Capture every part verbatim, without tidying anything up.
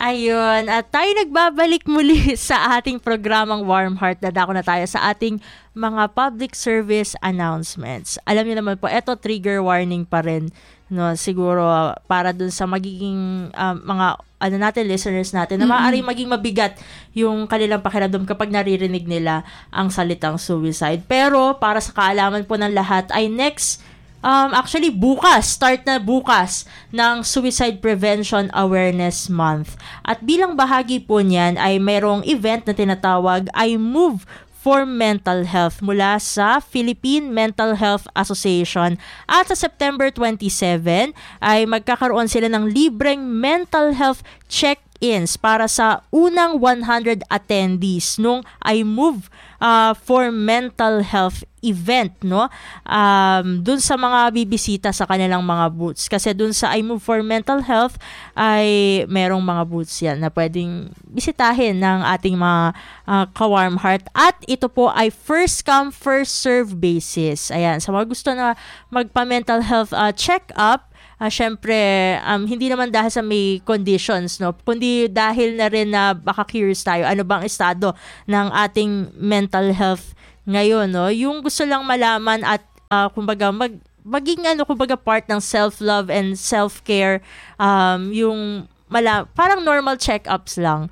Ayun, at tayo nagbabalik muli sa ating programang Warm Heart. Dadako na tayo sa ating mga public service announcements. Alam niyo naman po, eto trigger warning pa rin, no, siguro para dun sa magiging um, mga ano natin, listeners natin, na mm-hmm. maaaring maging mabigat yung kanilang pakiramdam kapag naririnig nila ang salitang suicide. Pero para sa kaalaman po ng lahat ay next Um, actually, bukas, start na bukas ng Suicide Prevention Awareness Month. At bilang bahagi po niyan ay mayroong event na tinatawag I Move for Mental Health mula sa Philippine Mental Health Association. At sa September twenty-seventh ay magkakaroon sila ng libreng mental health check-ins para sa unang one hundred attendees nung I Move uh, for Mental Health event, no? Um, dun sa mga bibisita sa kanilang mga booths. Kasi dun sa I Move for Mental Health ay merong mga booths yan na pwedeng bisitahin ng ating mga uh, ka-warm heart. At ito po ay first come, first serve basis. Ayan, sa mga gusto na magpa-mental health uh, check-up, Uh, syempre, um, hindi naman dahil sa may conditions, no? Kundi dahil na rin na baka curious tayo, ano bang estado ng ating mental health ngayon, no? Yung gusto lang malaman at uh, kumbaga mag, maging ano, kumbaga part ng self-love and self-care, um, yung mala, parang normal check-ups lang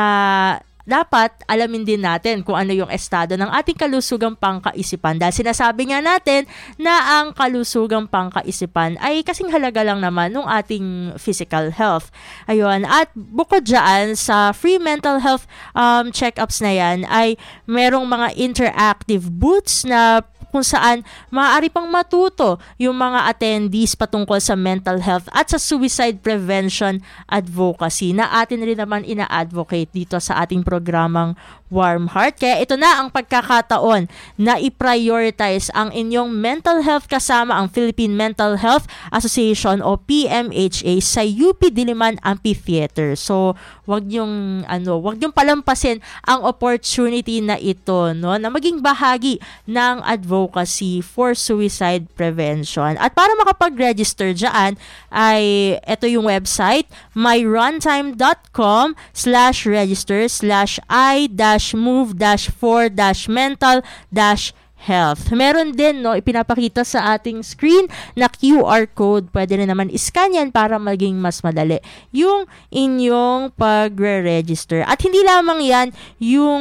na dapat alamin din natin kung ano yung estado ng ating kalusugang pangkaisipan. Dahil sinasabi nga natin na ang kalusugang pangkaisipan ay kasing halaga lang naman ng ating physical health. Ayun. At bukod dyan, sa free mental health um, check-ups na yan, ay merong mga interactive booths na kung saan maaari pang matuto yung mga attendees patungkol sa mental health at sa suicide prevention advocacy na atin rin naman ina-advocate dito sa ating programang Warm Heart. Kaya ito na ang pagkakataon na i-prioritize ang inyong mental health kasama ang Philippine Mental Health Association o P M H A sa U P Diliman Amphitheater. So, wag yung ano, wag yung palampasin ang opportunity na ito, no, na maging bahagi ng advocacy for suicide prevention. At para makapag-register diyan ay ito yung website myruntime.com slash register slash I dash move dash for dash mental dash health. Meron din, no, ipinapakita sa ating screen na Q R code. Pwede rin naman iscan yan para maging mas madali yung inyong pagre-register. At hindi lamang yan yung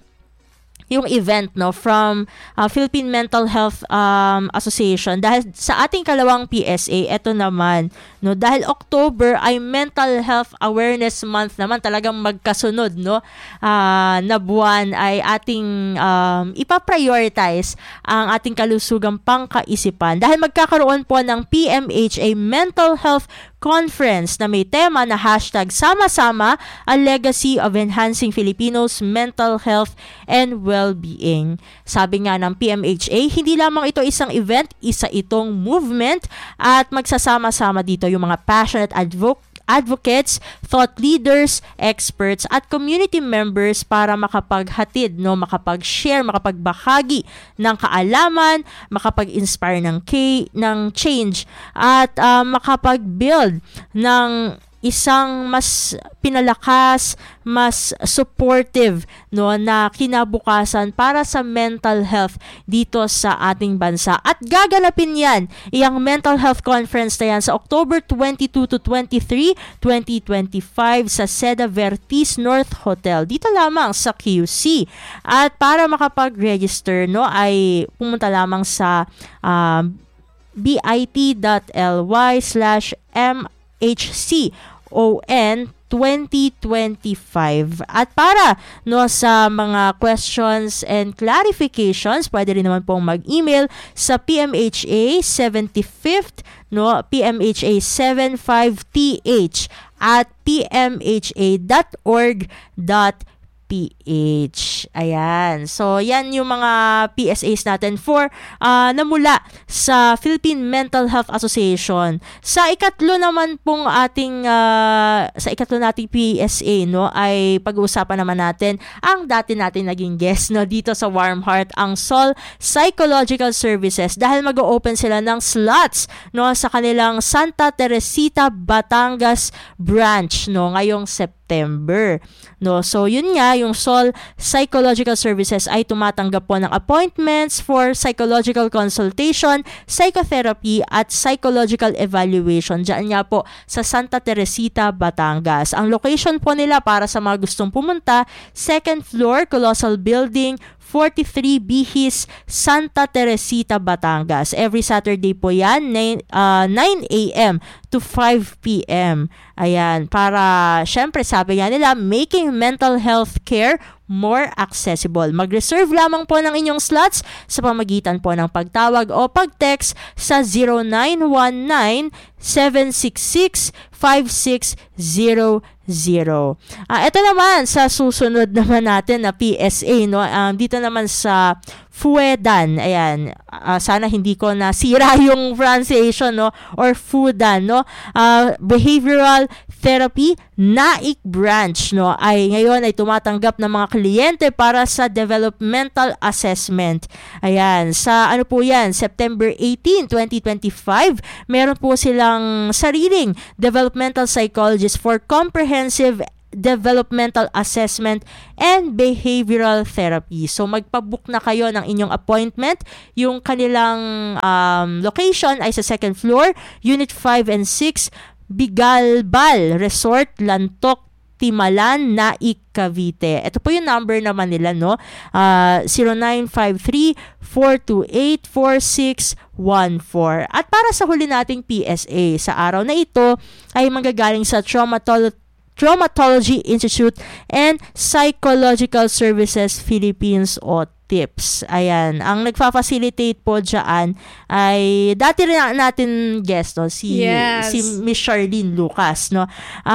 yung event, no, from uh, Philippine Mental Health um, Association. Dahil sa ating kalawang P S A, eto naman, no, dahil October ay Mental Health Awareness Month naman, talagang magkasunod, no, uh, na buwan ay ating um, ipaprioritize ang ating kalusugang pangkaisipan. Dahil magkakaroon po ng P M H A Mental Health Conference na may tema na hashtag Sama-sama, a Legacy of Enhancing Filipinos' Mental Health and Well-Being. Sabi nga ng P M H A, hindi lamang ito isang event, isa itong movement at magsasama-sama dito yung mga passionate advocates advocates, thought leaders, experts, at community members para makapaghatid, no, makapag-share, makapagbahagi ng kaalaman, makapag-inspire ng, K, ng change, at uh, makapag-build ng isang mas pinalakas, mas supportive, no, na kinabukasan para sa mental health dito sa ating bansa. At gaganapin yan, iyang mental health conference na yan sa October twenty-two to twenty-three, twenty twenty-five sa Seda Vertis North Hotel. Dito lamang sa Q C. At para makapag-register, no, ay pumunta lamang sa uh, bit.ly slash m H C O N twenty twenty-five. At para, no, sa mga questions and clarifications, pwede rin naman pong mag-email sa P M H A seventy-fifth, no, P M H A seventy-five T H at p m h a dot org dot p h. Ayan. So, yan yung mga P S As natin for uh, namula sa Philippine Mental Health Association. Sa ikatlo naman pong ating uh, sa ikatlo nating P S A, no, ay pag-uusapan naman natin ang dati natin naging guest, no, dito sa Warm Heart, ang Sol Psychological Services, dahil mag-o-open sila ng slots, no, sa kanilang Santa Teresita, Batangas branch, no, ngayong September September. No, so yun nga, yung S O L Psychological Services ay tumatanggap po ng appointments for psychological consultation, psychotherapy at psychological evaluation. Diyan nga po sa Santa Teresita, Batangas. Ang location po nila para sa mga gustong pumunta, second floor, Colossal Building, forty-three Bihis, Santa Teresita, Batangas. Every Saturday po yan, nine a.m. to five p.m. Ayan, para, syempre, sabi nga nila, making mental health care more accessible. Mag-reserve lamang po ng inyong slots sa pamagitan po ng pagtawag o pag-text sa zero nine one nine, seven six six, five six zero zero. Ah, ito naman sa susunod naman natin na P S A, no. Um, dito naman sa Fuedan. Ayan, uh, sana hindi ko nasira yung pronunciation, no, or Fudan, no. Uh, behavioral therapy Naik branch, no, ay ngayon ay tumatanggap ng mga kliyente para sa developmental assessment. Ayan, sa ano po yan, September eighteenth, twenty twenty-five, meron po silang sariling developmental psychologist for comprehensive developmental assessment and behavioral therapy. So magpabook na kayo ng inyong appointment. Yung kanilang um, location ay sa second floor, Unit five and six, Bigalbal Resort, Lantok, Timalan, Naik, Cavite. Ito po yung number naman nila, no? Uh, zero nine five three, four two eight, four six one four. At para sa huli nating P S A sa araw na ito ay manggagaling sa Traumatolo- Traumatology Institute and Psychological Services Philippines o TIPS. Ayan, ang nagfa-facilitate po dyan ay dati rin natin guest, no, si yes. si Miss Charlene Lucas, no.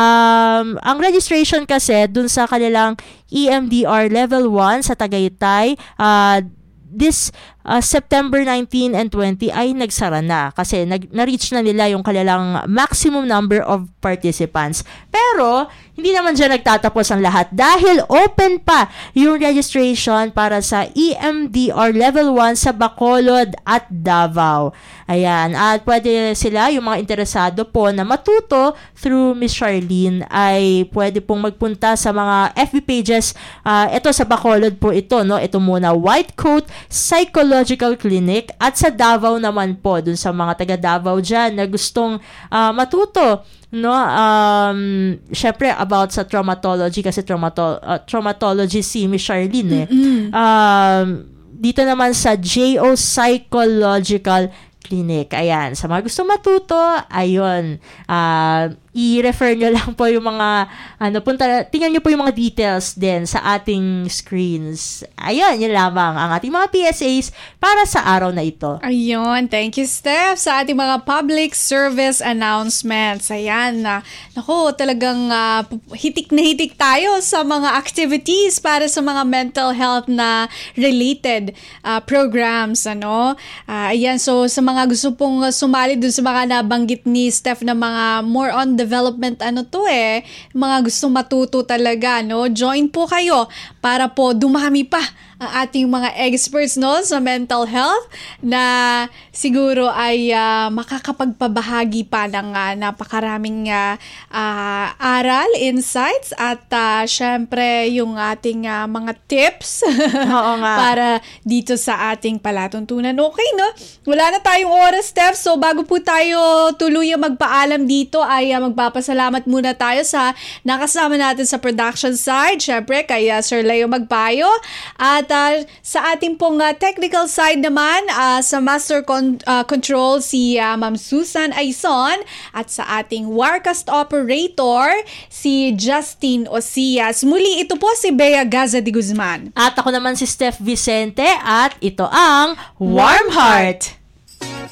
Um, ang registration kasi dun sa kanilang E M D R level one sa Tagaytay, uh, this uh, September nineteenth and twentieth ay nagsara na kasi nag, na-reach na nila yung kanilang maximum number of participants. Pero hindi naman dyan nagtatapos ang lahat dahil open pa yung registration para sa E M D R level one sa Bacolod at Davao. Ayan, at pwede sila, yung mga interesado po na matuto through Miss Charlene, ay pwede pong magpunta sa mga F B pages. Uh, ito sa Bacolod po ito, no? Ito muna, White Coat Psychological Clinic, at sa Davao naman po, dun sa mga taga Davao dyan na gustong uh, matuto, no, um syempre about sa traumatology kasi traumato- uh, traumatology si Miss Charlene, eh. Um dito naman sa J O Psychological Clinic. Ayan, sa mga gusto matuto, ayun, uh, i-refer nyo lang po yung mga, ano, punta, tingnan nyo po yung mga details din sa ating screens. Ayun, yun lamang ang ating mga P S As para sa araw na ito. Ayun, thank you, Steph, sa ating mga public service announcements. Ayan, na, naku, talagang uh, hitik na hitik tayo sa mga activities para sa mga mental health na related uh, programs, ano. Uh, ayan, so sa mga gusto pong sumali dun sa mga nabanggit ni Steph na mga more on development, ano to eh, mga gusto matuto talaga, no? Join po kayo para po dumami pa ang ating mga experts, no, sa mental health na siguro ay uh, makakapagpabahagi pa ng uh, napakaraming uh, uh, aral, insights at uh, syempre yung ating uh, mga tips Oo nga. para dito sa ating palatuntunan. Okay, no? Wala na tayong oras, Steph. So bago po tayo tuluyang magpaalam dito ay uh, magpapasalamat muna tayo sa nakasama natin sa production side. Syempre kay uh, Sir Leo Magpayo at uh, sa ating pong uh, technical side naman, uh, sa master con- uh, control si uh, Ma'am Susan Aison at sa ating Warcast operator si Justin Osias. Muli ito po si Bea Gaza de Guzman. At ako naman si Steph Vicente at ito ang Warm Heart.